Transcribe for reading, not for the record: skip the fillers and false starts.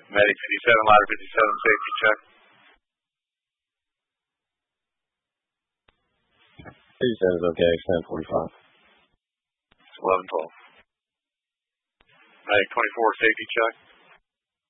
Medic 57, ladder 57, safety check. 57 is okay, extend 45. It's 11-12. Medic 24, safety check.